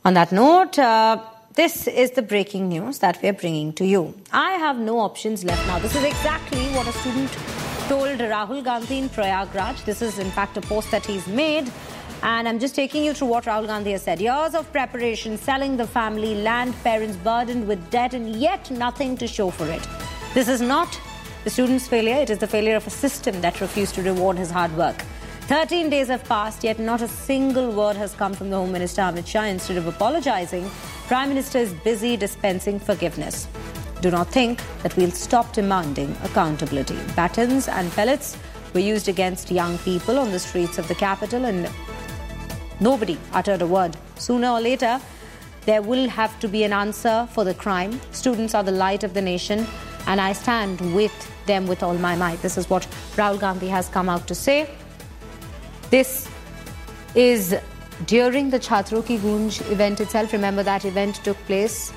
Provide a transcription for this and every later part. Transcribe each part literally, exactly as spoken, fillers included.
On that note, uh, this is the breaking news that we are bringing to you. I have no options left now. This is exactly what a student told Rahul Gandhi in Prayagraj. This is, in fact, a post that he's made. And I'm just taking you through what Rahul Gandhi has said. Years of preparation, selling the family, land, parents burdened with debt, and yet nothing to show for it. This is not the student's failure. It is the failure of a system that refused to reward his hard work. thirteen days have passed, yet not a single word has come from the Home Minister Amit Shah. Instead of apologizing, Prime Minister is busy dispensing forgiveness. Do not think that we'll stop demanding accountability. Batons and pellets were used against young people on the streets of the capital, and nobody uttered a word. Sooner or later, there will have to be an answer for the crime. Students are the light of the nation, and I stand with them with all my might. This is what Rahul Gandhi has come out to say. This is during the Chhatron Ki Goonj event itself. Remember, that event took place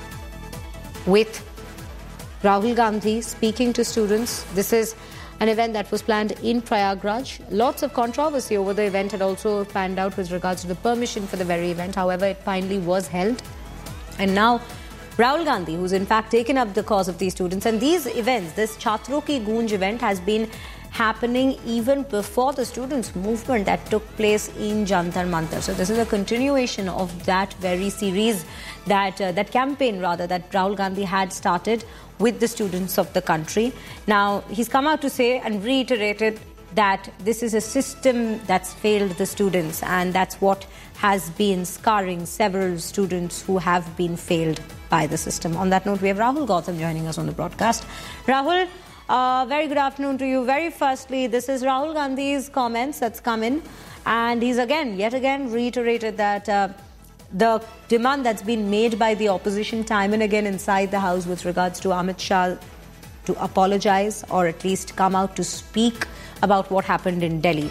with Rahul Gandhi speaking to students. This is an event that was planned in Prayagraj. Lots of controversy over the event had also panned out with regards to the permission for the very event. However, it finally was held. And now Rahul Gandhi, who's in fact taken up the cause of these students, and these events, this Chhatron Ki Goonj event has been happening even before the students' movement that took place in Jantar Mantar. So this is a continuation of that very series, that uh, that campaign rather, that Rahul Gandhi had started with the students of the country. Now, he's come out to say and reiterated that this is a system that's failed the students, and that's what has been scarring several students who have been failed by the system. On that note, we have Rahul Gautam joining us on the broadcast. Rahul, Uh, very good afternoon to you. Very firstly, this is Rahul Gandhi's comments that's come in, and he's again, yet again, reiterated that uh, the demand that's been made by the opposition time and again inside the House with regards to Amit Shah to apologize or at least come out to speak about what happened in Delhi.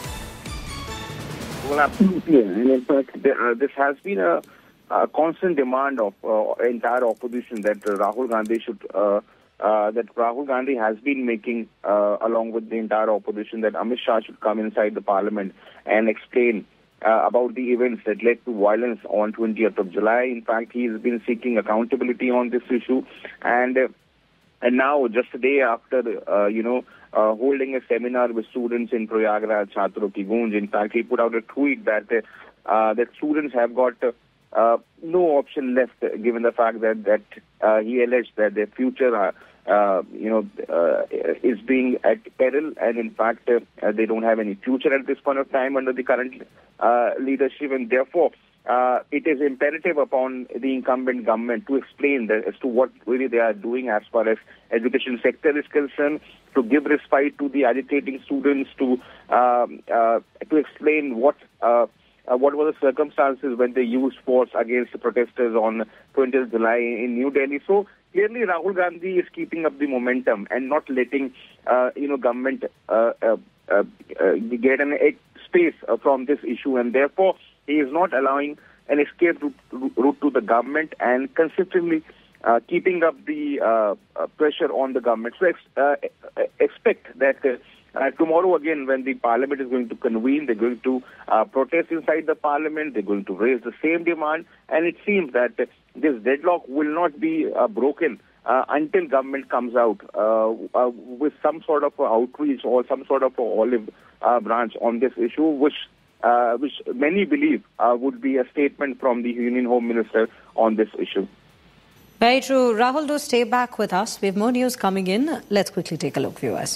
Well, absolutely. And in fact, uh, this has been a, a constant demand of uh, entire opposition that uh, Rahul Gandhi should... Uh, Uh, that Rahul Gandhi has been making uh, along with the entire opposition, that Amit Shah should come inside the parliament and explain uh, about the events that led to violence on twentieth of July. In fact, he's been seeking accountability on this issue. And uh, and now, just a day after, uh, you know, uh, holding a seminar with students in Prayagraj, Chhatron Ki Goonj, in fact, he put out a tweet that, uh, that students have got... Uh, Uh, no option left, uh, given the fact that that uh, he alleged that their future, uh, uh, you know, uh, is being at peril, and in fact uh, they don't have any future at this point of time under the current uh, leadership, and therefore uh, it is imperative upon the incumbent government to explain that, as to what really they are doing as far as education sector is concerned, to give respite to the agitating students, to um, uh, to explain what. Uh, Uh, what were the circumstances when they used force against the protesters on twentieth of July in New Delhi. So clearly Rahul Gandhi is keeping up the momentum and not letting, uh, you know, government uh, uh, uh, uh, get an space uh, from this issue, and therefore he is not allowing an escape route, route to the government and consistently uh, keeping up the uh, uh, pressure on the government. So ex uh, expect that uh, Uh, tomorrow again, when the parliament is going to convene, they're going to uh, protest inside the parliament, they're going to raise the same demand, and it seems that uh, this deadlock will not be uh, broken uh, until government comes out uh, uh, with some sort of uh, outreach or some sort of uh, olive uh, branch on this issue, which uh, which many believe uh, would be a statement from the Union Home Minister on this issue. Very true. Rahul, do stay back with us. We have more news coming in. Let's quickly take a look, viewers.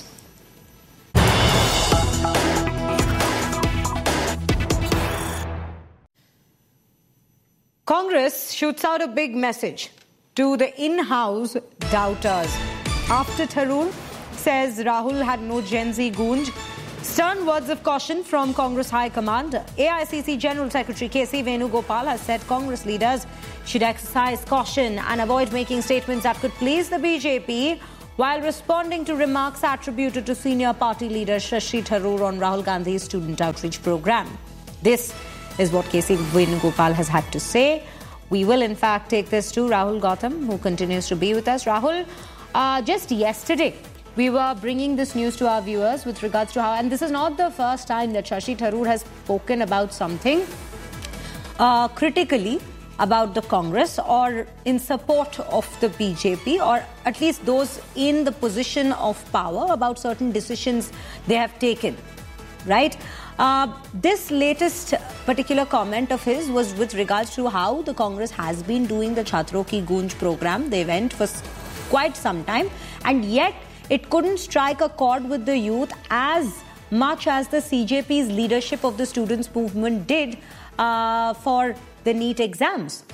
Congress shoots out a big message to the in-house doubters. After Tharoor says Rahul had no Gen Z goonj, stern words of caution from Congress High Command. A I C C General Secretary K C Venugopal has said Congress leaders should exercise caution and avoid making statements that could please the B J P, while responding to remarks attributed to senior party leader Shashi Tharoor on Rahul Gandhi's student outreach program. This is what K C Venugopal has had to say. We will in fact take this to Rahul Gautam, who continues to be with us. Rahul, uh, just yesterday we were bringing this news to our viewers with regards to how, and this is not the first time that Shashi Tharoor has spoken about something uh, critically about the Congress or in support of the B J P, or at least those in the position of power, about certain decisions they have taken, right? Uh, this latest particular comment of his was with regards to how the Congress has been doing the Chhatron Ki Goonj program. They went for quite some time, and yet it couldn't strike a chord with the youth as much as the C J P's leadership of the students' movement did uh, for the NEET exams.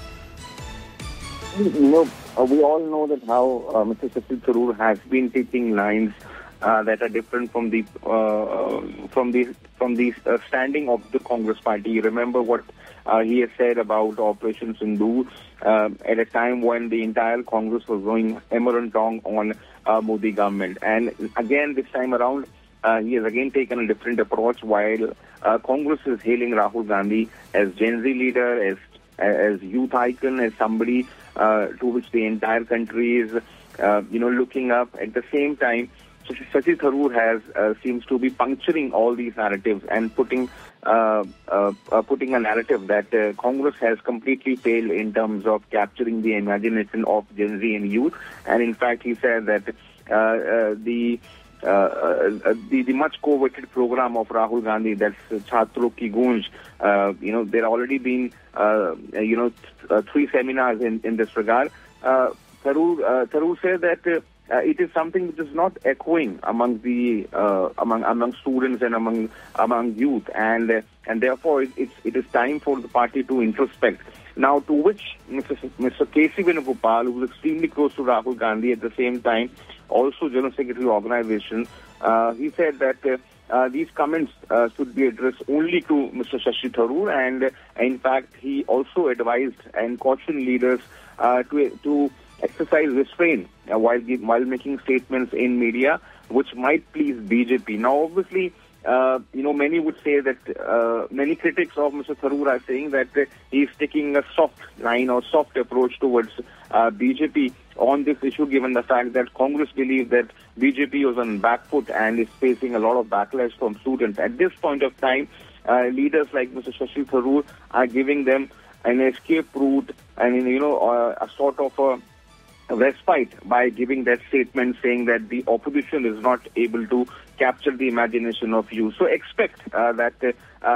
You know, uh, we all know that how uh, Mister Shashi Tharoor has been taking lines uh, that are different from the uh, from the from the uh, standing of the Congress party. You remember what uh, he has said about Operation Sindoor uh, at a time when the entire Congress was going hammer and tong on uh, Modi government, and again this time around uh, he has again taken a different approach. While uh, Congress is hailing Rahul Gandhi as Gen Z leader, as as youth icon, as somebody uh, to which the entire country is, uh, you know, looking up. At the same time, Shashi Tharoor has uh, seems to be puncturing all these narratives and putting uh, uh, uh, putting a narrative that uh, Congress has completely failed in terms of capturing the imagination of Gen Z and youth. And in fact, he said that uh, uh, the Uh, uh, the, the much coveted program of Rahul Gandhi, that's uh, Chhatron Ki Goonj, uh, you know, there already been, uh, you know, th- uh, three seminars in, in this regard. Uh, Tharoor, uh, Tharoor said that uh, uh, it is something which is not echoing among the uh, among among students and among among youth, and uh, and therefore it, it's, it is time for the party to introspect. Now, to which Mister Mister K C Venugopal, who is extremely close to Rahul Gandhi, at the same time also General Secretary of Organization, uh, he said that uh, uh, these comments uh, should be addressed only to Mister Shashi Tharoor, and uh, in fact he also advised and cautioned leaders uh, to to exercise restraint uh, while while making statements in media which might please B J P. Now, obviously, Uh, you know, many would say that, uh, many critics of Mister Tharoor are saying that uh, he is taking a soft line or soft approach towards uh, B J P on this issue, given the fact that Congress believed that B J P was on back foot and is facing a lot of backlash from students. At this point of time, uh, leaders like Mister Shashi Tharoor are giving them an escape route and, you know, uh, a sort of a respite by giving that statement saying that the opposition is not able to capture the imagination of you. So expect uh, that, uh,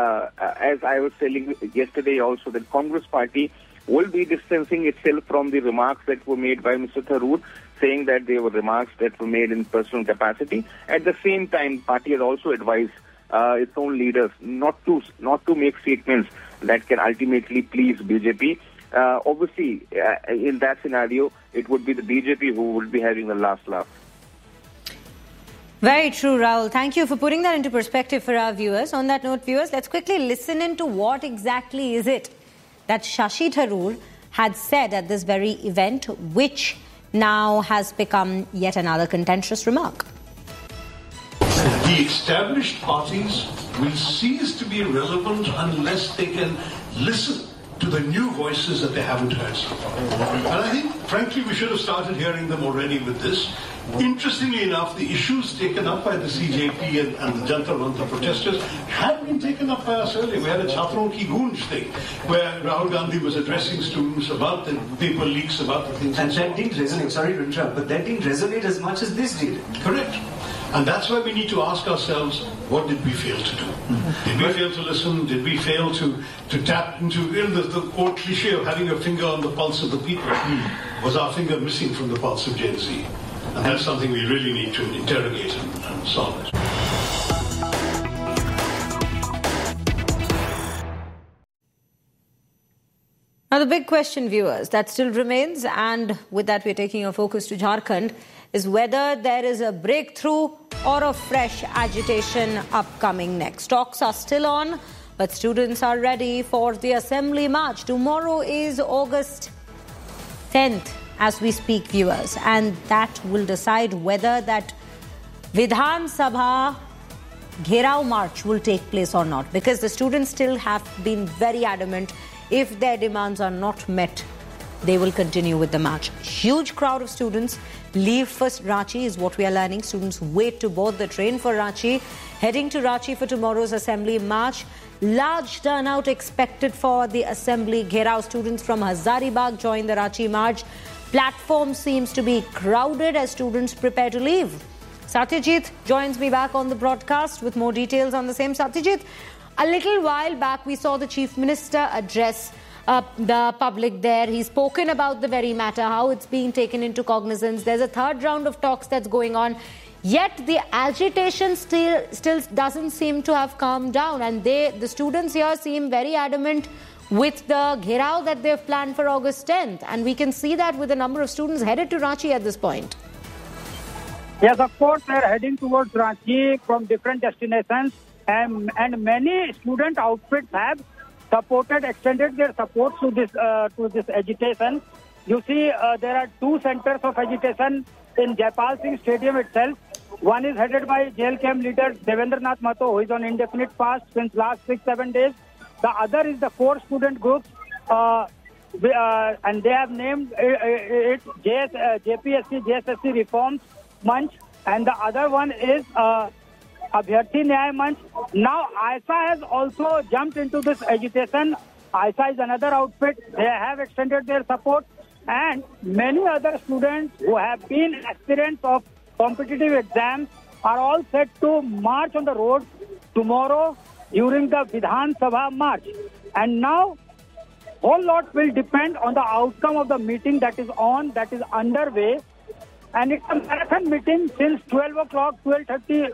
uh, as I was telling yesterday also, that Congress party will be distancing itself from the remarks that were made by Mister Tharoor, saying that they were remarks that were made in personal capacity. At the same time, party has also advised uh, its own leaders not to not to make statements that can ultimately please B J P. Uh, obviously, uh, in that scenario, it would be the B J P who would be having the last laugh. Very true, Rahul. Thank you for putting that into perspective for our viewers. On that note, viewers, let's quickly listen into what exactly is it that Shashi Tharoor had said at this very event, which now has become yet another contentious remark. The established parties will cease to be relevant unless they can listen to the new voices that they haven't heard so far. And I think, frankly, we should have started hearing them already with this. Interestingly enough, the issues taken up by the C J P and, and the Jantar Mantar protesters had been taken up by us earlier. We had a Chhatron Ki Goonj thing, where Rahul Gandhi was addressing students about the paper leaks, about the things. And, and that didn't resonate, sorry to interrupt, but that didn't resonate as much as this did. Correct. And that's why we need to ask ourselves, what did we fail to do? Mm-hmm. Did we fail to listen? Did we fail to, to tap into, you know, the, the old cliche of having a finger on the pulse of the people? Mm. Was our finger missing from the pulse of Gen Z? And that's something we really need to interrogate and, and solve it. Now, the big question, viewers, that still remains, and with that we're taking our focus to Jharkhand, is whether there is a breakthrough or a fresh agitation upcoming next. Talks are still on, but students are ready for the Assembly March. Tomorrow is August tenth as we speak, viewers, and that will decide whether that Vidhan Sabha Gherao March will take place or not, because the students still have been very adamant if their demands are not met, they will continue with the march. Huge crowd of students leave for Ranchi is what we are learning. Students wait to board the train for Ranchi, heading to Ranchi for tomorrow's assembly march. Large turnout expected for the assembly gherao. Students from Hazaribagh join the Ranchi march. Platform seems to be crowded as students prepare to leave. Satyajit joins me back on the broadcast with more details on the same. Satyajit, a little while back we saw the Chief Minister address Uh, the public there. He's spoken about the very matter, how it's being taken into cognizance. There's a third round of talks that's going on. Yet the agitation still still doesn't seem to have calmed down. And they, the students here seem very adamant with the gherao that they've planned for August tenth. And we can see that with a number of students headed to Ranchi at this point. Yes, of course, they're heading towards Ranchi from different destinations. And, and many student outfits have supported, extended their support to this uh, to this agitation. You see, uh, there are two centers of agitation in Jaipal Singh Stadium itself. One is headed by J L K M leader Devendranath Mahto, who is on indefinite fast since last six, seven days. The other is the four student groups, uh, we, uh, and they have named it, it J S, uh, J P S C, J S S C Reforms Munch, and the other one is uh, Abhyarthi Nyay Manch. Now, I S A has also jumped into this agitation. I S A is another outfit. They have extended their support. And many other students who have been aspirants of competitive exams are all set to march on the road tomorrow during the Vidhan Sabha march. And now, whole lot will depend on the outcome of the meeting that is on, that is underway. And it's a marathon meeting since twelve o'clock, twelve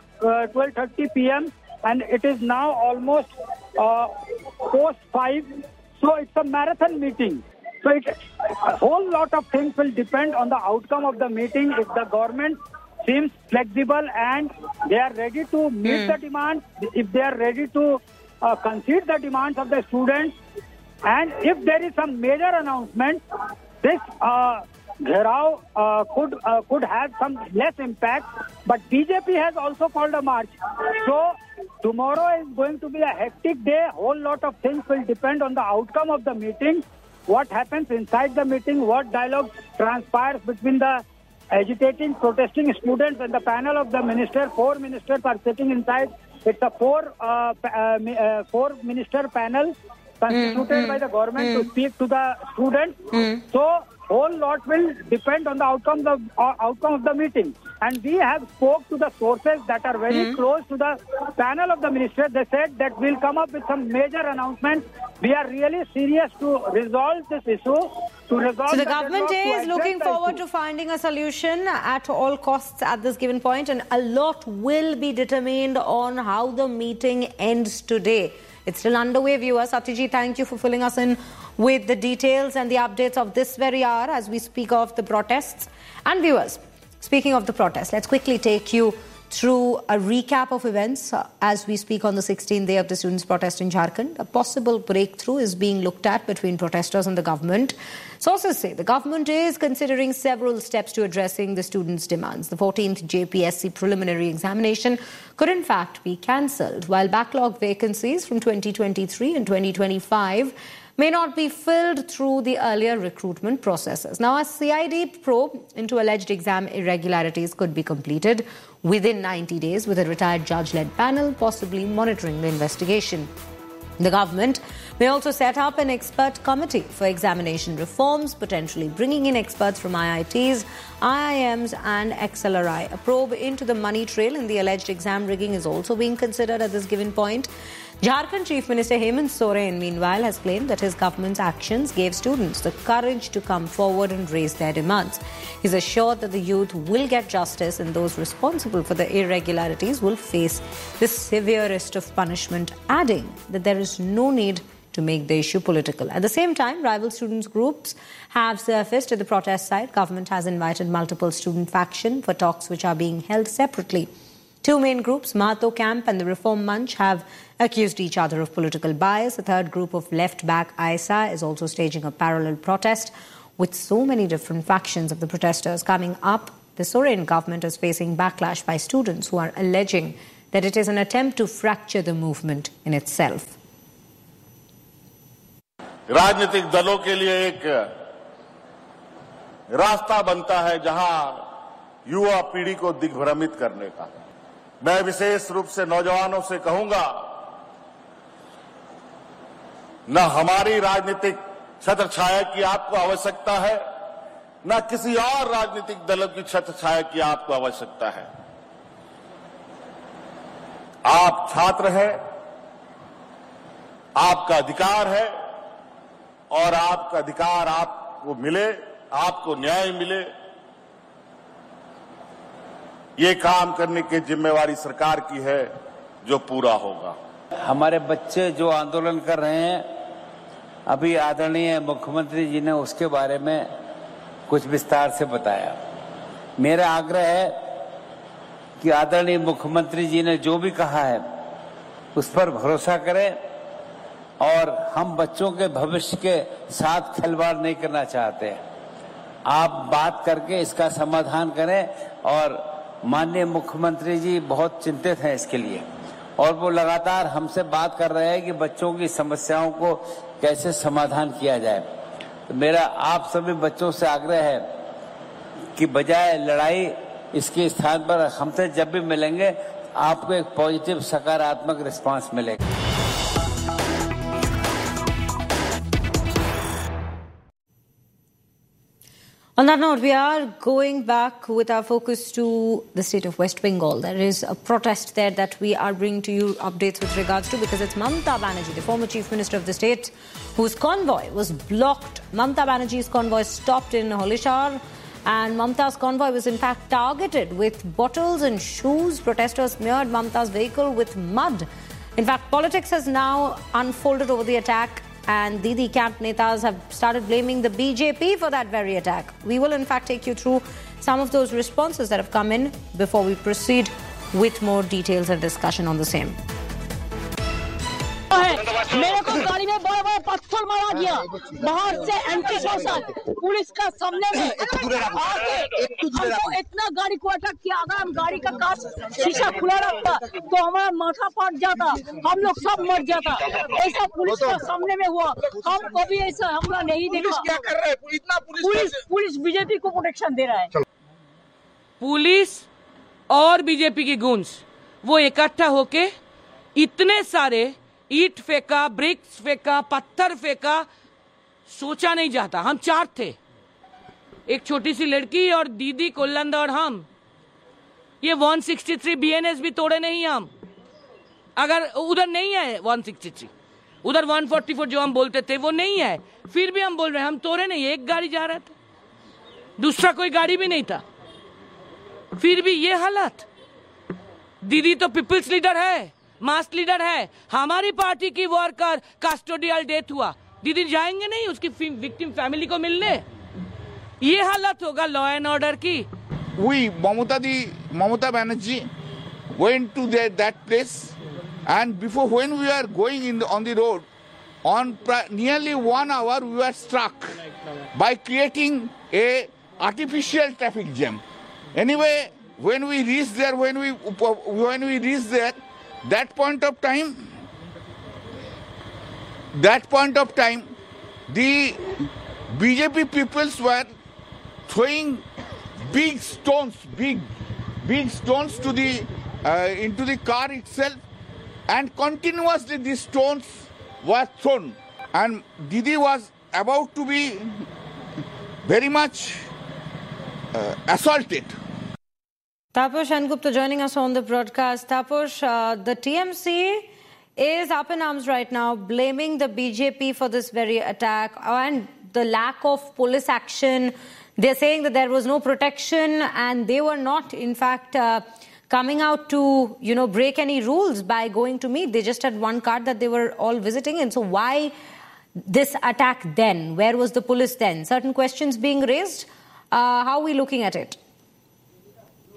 thirty p m and it is now almost uh, post five. So it's a marathon meeting. So it, a whole lot of things will depend on the outcome of the meeting. If the government seems flexible and they are ready to meet mm. the demands, if they are ready to uh, concede the demands of the students, and if there is some major announcement, this uh, Gherao uh, could uh, could have some less impact, but B J P has also called a march. So tomorrow is going to be a hectic day. A whole lot of things will depend on the outcome of the meeting, what happens inside the meeting, what dialogue transpires between the agitating, protesting students and the panel of the minister. Four ministers are sitting inside. It's a four uh, uh, uh, four minister panel constituted mm, mm, by the government mm. to speak to the students. Mm. So whole lot will depend on the outcome of, uh, outcome of the meeting. And we have spoke to the sources that are very mm. close to the panel of the minister. They said that we'll come up with some major announcements. We are really serious to resolve this issue. To resolve so the, the government is looking forward issue. to finding a solution at all costs at this given point, and a lot will be determined on how the meeting ends today. It's still underway, viewers. Satyajit, thank you for filling us in with the details and the updates of this very hour as we speak of the protests. And viewers, speaking of the protests, let's quickly take you through a recap of events uh, as we speak on the sixteenth day of the students' protest in Jharkhand. A possible breakthrough is being looked at between protesters and the government. Sources say the government is considering several steps to addressing the students' demands. The fourteenth J P S C preliminary examination could in fact be cancelled, while backlog vacancies from twenty twenty-three and twenty twenty-five may not be filled through the earlier recruitment processes. Now, a C I D probe into alleged exam irregularities could be completed within ninety days with a retired judge-led panel possibly monitoring the investigation. The government may also set up an expert committee for examination reforms, potentially bringing in experts from I I Ts, I I Ms and X L R I. A probe into the money trail in the alleged exam rigging is also being considered at this given point. Jharkhand Chief Minister Hemant Soren, meanwhile, has claimed that his government's actions gave students the courage to come forward and raise their demands. He's assured that the youth will get justice and those responsible for the irregularities will face the severest of punishment, adding that there is no need to make the issue political. At the same time, rival students' groups have surfaced at the protest site. Government has invited multiple student factions for talks which are being held separately. Two main groups, Mahato Camp and the Reform Munch, have accused each other of political bias. A third group of left-back I S A is also staging a parallel protest. With so many different factions of the protesters coming up, the Soren government is facing backlash by students who are alleging that it is an attempt to fracture the movement in itself. राजनीतिक दलों के लिए एक रास्ता बनता है जहां युवा पीढ़ी को दिग्भ्रमित करने का। मैं विशेष रूप से नौजवानों से कहूंगा, न हमारी राजनीतिक छत्र छाया की आपको आवश्यकता है, न किसी और राजनीतिक दल की छत्र छाया की आपको आवश्यकता है। आप छात्र हैं, आपका अधिकार है और आपका अधिकार आपको मिले, आपको न्याय मिले, ये काम करने की जिम्मेवारी सरकार की है जो पूरा होगा। हमारे बच्चे जो आंदोलन कर रहे हैं, अभी आदरणीय मुख्यमंत्री जी ने उसके बारे में कुछ विस्तार से बताया। मेरा आग्रह है कि आदरणीय मुख्यमंत्री जी ने जो भी कहा है उस पर भरोसा करें और हम बच्चों के भविष्य के साथ खिलवाड़ नहीं करना चाहते। आप बात करके इसका समाधान करें और माननीय मुख्यमंत्री जी बहुत चिंतित हैं इसके लिए और वो लगातार हमसे बात कर रहे हैं कि बच्चों की समस्याओं को कैसे समाधान किया जाए। तो मेरा आप सभी बच्चों से आग्रह है कि बजाय लड़ाई इसके स्थान पर हमसे जब भी मिलेंगे आपको एक पॉजिटिव सकारात्मक रिस्पांस मिलेगा। On that note, we are going back with our focus to the state of West Bengal. There is a protest there that we are bringing to you updates with regards to, because it's Mamata Banerjee, the former chief minister of the state, whose convoy was blocked. Mamata Banerjee's convoy stopped in Holishar, and Mamata's convoy was in fact targeted with bottles and shoes. Protesters smeared Mamata's vehicle with mud. In fact, politics has now unfolded over the attack, and Didi camp netas have started blaming the B J P for that very attack. We will in fact take you through some of those responses that have come in before we proceed with more details and discussion on the same. मेरे को गाड़ी में बड़ा बड़ा पत्थर मारा गया, बाहर से एंटी सोशल पुलिस का सामने में हमको इतना गाड़ी को अटैक किया। अगर हम गाड़ी का कांच शीशा खुला रखता तो हमारा माथा फट जाता, हम लोग सब मर जाता। ऐसा पुलिस का सामने में हुआ, हम कभी ऐसा हमला नहीं देखा। पुलिस क्या कर रहा है? इतना पुलिस पुलिस बीजेपी को प्रोटेक्शन दे रहा है। पुलिस और बीजेपी की गूंज वो इकट्ठा होके इतने सारे ईट फेंका, ब्रिक्स फेंका, पत्थर फेंका, सोचा नहीं जाता। हम चार थे, एक छोटी सी लड़की और दीदी कोलंद और हम। ये एक सौ तिरसठ बीएनएस भी तोड़े नहीं हम। अगर उधर नहीं है एक सौ तिरसठ, उधर एक सौ चौवालीस जो हम बोलते थे वो नहीं है, फिर भी हम बोल रहे हैं हम तोड़े नहीं। एक गाड़ी जा रहा था, दूसरा कोई गाड़ी भी नहीं था, फिर भी ये हालत। दीदी तो पीपल्स लीडर है, मास लीडर है, हमारी पार्टी की वर्कर कस्टोडियल डेथ हुआ, दीदी जाएंगे नहीं उसकी विक्टिम फैमिली को मिलने? ये हालत होगा लॉ एंड ऑर्डर की। We, Mamata di, Mamata Banerjee went to the, that place, and before when we were going in the, on the road, on nearly one hour we were struck by creating a artificial traffic jam. Anyway, when we reached there, when we when we reached there, that point of time, that point of time, the B J P peoples were throwing big stones, big, big stones to the uh, into the car itself, and continuously these stones were thrown, and Didi was about to be very much uh, assaulted. Taposh Angupta joining us on the broadcast. Taposh, uh, the T M C is up in arms right now, blaming the B J P for this very attack and the lack of police action. They're saying that there was no protection and they were not, in fact, uh, coming out to, you know, break any rules by going to meet. They just had one card that they were all visiting. And so why this attack then? Where was the police then? Certain questions being raised. Uh, how are we looking at it?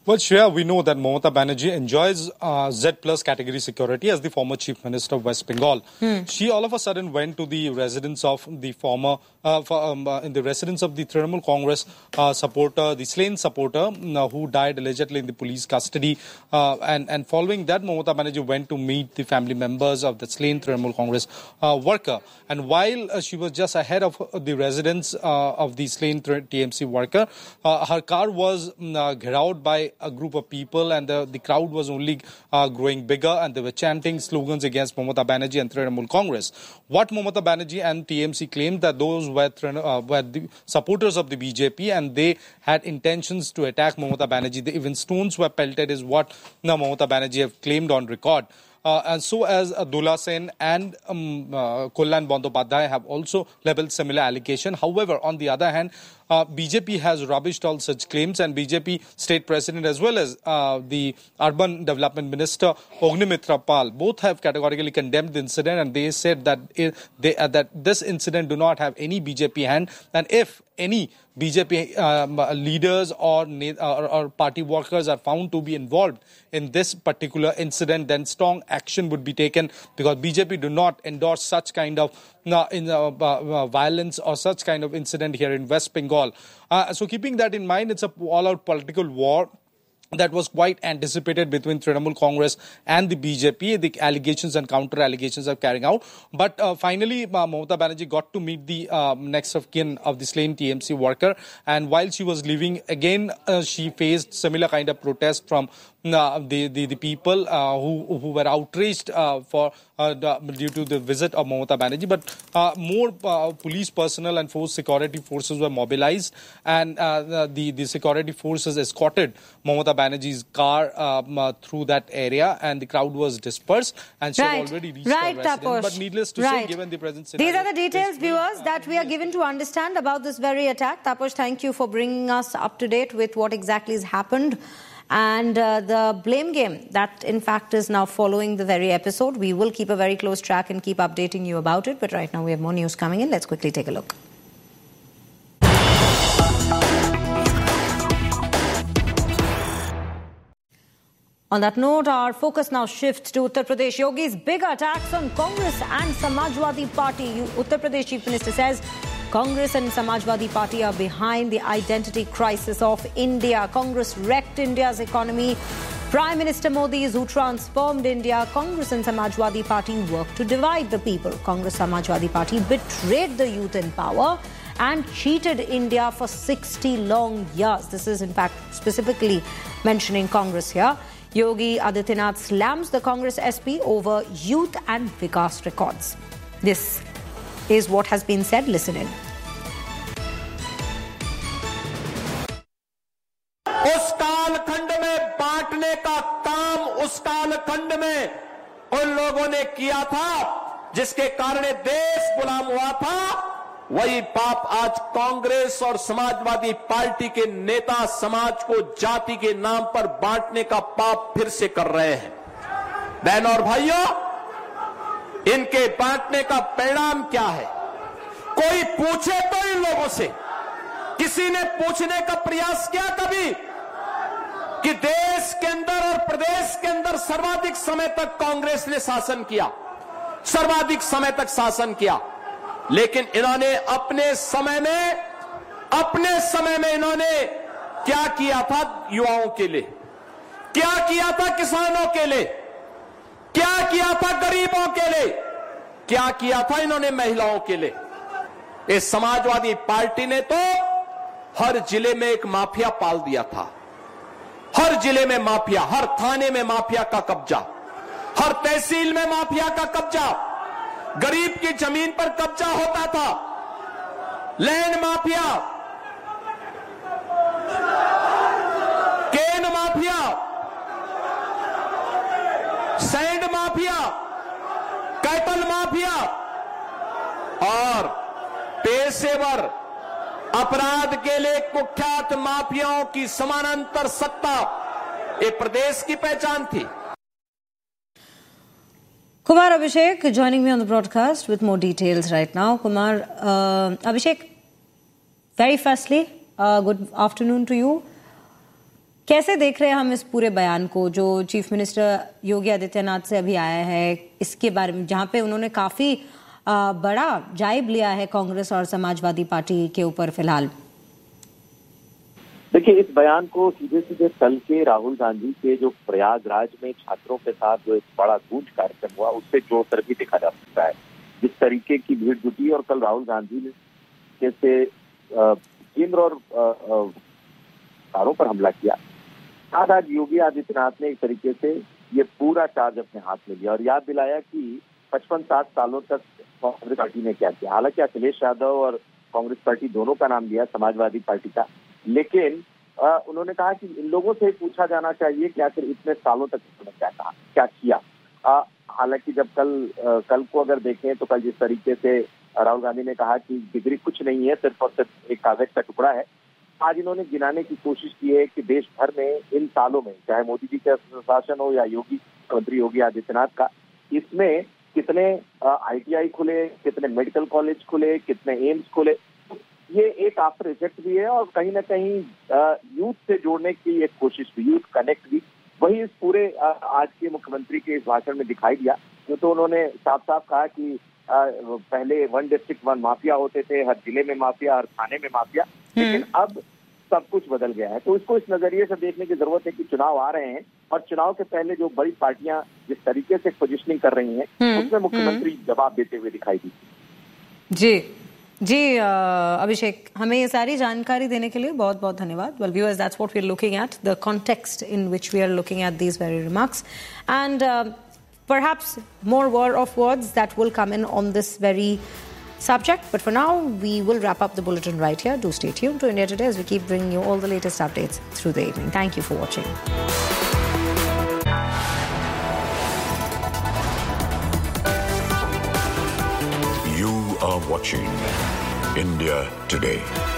Well, Shreya, we know that Mamata Banerjee enjoys uh, Z plus category security as the former Chief Minister of West Bengal. Hmm. She all of a sudden went to the residence of the former, uh, for, um, uh, in the residence of the Trinamool Congress uh, supporter, the slain supporter uh, who died allegedly in the police custody. Uh, and, and following that, Mamata Banerjee went to meet the family members of the slain Trinamool Congress uh, worker. And while uh, she was just ahead of the residence uh, of the slain T M C worker, uh, her car was uh, gheraued by a group of people, and the, the crowd was only uh, growing bigger, and they were chanting slogans against Mamata Banerjee and Trinamool Congress. What Mamata Banerjee and T M C claimed that those were, uh, were the supporters of the B J P, and they had intentions to attack Mamata Banerjee. They, even stones were pelted is what uh, Mamata Banerjee have claimed on record. Uh, and so as uh, Dula Sen and um, uh, Kalyan Bandyopadhyay have also leveled similar allegation. However, on the other hand, uh, B J P has rubbished all such claims, and B J P state president as well as uh, the urban development minister Agnimitra Pal both have categorically condemned the incident, and they said that it, they, uh, that this incident do not have any B J P hand, and if any B J P um, leaders or, or, or party workers are found to be involved in this particular incident, then strong action would be taken, because B J P do not endorse such kind of uh, in, uh, uh, violence or such kind of incident here in West Bengal. Uh, so keeping that in mind, it's a all-out political war that was quite anticipated between Trinamool Congress and the B J P. The allegations and counter-allegations are carrying out. But uh, finally, uh, Mamata Banerjee got to meet the uh, next of kin of the slain T M C worker. And while she was leaving, again, uh, she faced similar kind of protest from uh, the, the, the people uh, who, who were outraged uh, for uh, the, due to the visit of Mamata Banerjee. But uh, more uh, police personnel and force security forces were mobilized, and uh, the, the security forces escorted Mamata Banerjee's car um, uh, through that area, and the crowd was dispersed, and she right. had already reached right, her residence. Taposh. But needless to right. say, given the present scenario, these are the details, viewers, that we are given to understand about this very attack. Taposh, thank you for bringing us up to date with what exactly has happened, and uh, the blame game that in fact is now following the very episode. We will keep a very close track and keep updating you about it, but right now we have more news coming in. Let's quickly take a look. On that note, our focus now shifts to Uttar Pradesh. Yogi's big attacks on Congress and Samajwadi Party. Uttar Pradesh Chief Minister says Congress and Samajwadi Party are behind the identity crisis of India. Congress wrecked India's economy. Prime Minister Modi is who transformed India. Congress and Samajwadi Party work to divide the people. Congress Samajwadi Party betrayed the youth in power and cheated India for sixty long years. This is in fact specifically mentioning Congress here. Yogi Adityanath slams the Congress S P over youth and Vikas records. This is what has been said. Listen in. उस कालखंड में बांटने का काम उस कालखंड में उन लोगों ने किया था जिसके कारण देश गुलाम हुआ था। वही पाप आज कांग्रेस और समाजवादी पार्टी के नेता समाज को जाति के नाम पर बांटने का पाप फिर से कर रहे हैं। बहनों और भाइयों, इनके बांटने का परिणाम क्या है? कोई पूछे तो इन लोगों से, किसी ने पूछने का प्रयास किया कभी कि देश के अंदर और प्रदेश के अंदर सर्वाधिक समय तक कांग्रेस ने शासन किया, सर्वाधिक समय तक शासन किया, लेकिन इन्होंने अपने समय में अपने समय में इन्होंने क्या किया था? युवाओं के लिए क्या किया था? किसानों के लिए क्या किया था? गरीबों के लिए क्या किया था? इन्होंने महिलाओं के लिए। इस समाजवादी पार्टी ने तो हर जिले में एक माफिया पाल दिया था, हर जिले में माफिया, हर थाने में माफिया का कब्जा, हर तहसील में माफिया का कब्जा, गरीब की जमीन पर कब्जा होता था, लैंड माफिया, केन mafia, sand mafia, cattle mafia और पेशेवर अपराध के लिए कुख्यात माफियाओं की समानांतर सत्ता ये प्रदेश की पहचान थी। Kumar Abhishek joining me on the broadcast with more details right now. Kumar, uh, Abhishek, very firstly, uh, good afternoon to you. कैसे देख रहे हैं हम इस पूरे बयान को जो चीफ मिनिस्टर योगी आदित्यनाथ से अभी आया है, इसके बारे में जहां पे उन्होंने काफी बड़ा जायब लिया है कांग्रेस और समाजवादी पार्टी के ऊपर फिलहाल? देखिए, इस बयान को सीधे सीधे कल के राहुल गांधी के जो प्रयागराज में छात्रों के साथ जो एक बड़ा गूंज कार्यक्रम हुआ उससे जोड़कर भी देखा जा सकता है। जिस तरीके की भीड़ जुटी और कल राहुल गांधी ने जैसे केंद्र और सरकारों पर हमला किया, आज आज योगी आदित्यनाथ ने एक तरीके से ये पूरा चार्ज अपने हाथ में लिया और याद दिलाया कि पचपन साठ सालों तक कांग्रेस पार्टी ने क्या किया। हालांकि अखिलेश यादव और कांग्रेस पार्टी दोनों का नाम लिया, समाजवादी पार्टी का, लेकिन आ, उन्होंने कहा कि इन लोगों से पूछा जाना चाहिए कि आखिर इतने सालों तक उन्होंने क्या कहा, क्या किया। हालांकि जब कल आ, कल को अगर देखें तो कल जिस तरीके से राहुल गांधी ने कहा कि डिग्री कुछ नहीं है, सिर्फ और सिर्फ एक कागज का टुकड़ा है, आज इन्होंने गिनाने की कोशिश की है कि देश भर में इन सालों में, चाहे मोदी जी का शासन हो या योगी मुख्यमंत्री योगी आदित्यनाथ का, इसमें कितने आईटीआई खुले, कितने मेडिकल कॉलेज खुले, कितने एम्स खुले। ये एक आफ्टर इफेक्ट भी है और कहीं ना कहीं यूथ से जोड़ने की एक कोशिश भी, यूथ कनेक्ट भी, वही इस पूरे आ, आज के मुख्यमंत्री के इस भाषण में दिखाई दिया। तो उन्होंने साफ साफ कहा कि आ, पहले वन डिस्ट्रिक्ट वन माफिया होते थे, हर जिले में माफिया, हर थाने में माफिया, लेकिन अब सब कुछ बदल गया है। तो इसको इस नजरिए से देखने की जरूरत है कि चुनाव आ रहे हैं और चुनाव के पहले जो बड़ी पार्टियां जिस तरीके से पोजिशनिंग कर रही हैं उसमें मुख्यमंत्री जवाब देते हुए दिखाई दी। जी जी अभिषेक, हमें ये सारी जानकारी देने के लिए बहुत बहुत धन्यवाद। Well viewers, that's what we are looking at, the context in which we are looking at these very remarks and perhaps more war of words that will come in on this very subject. But for now, we will wrap up the bulletin right here. Do stay tuned to India Today as we keep bringing you all the latest updates through the evening. Thank you for watching. You are watching India Today.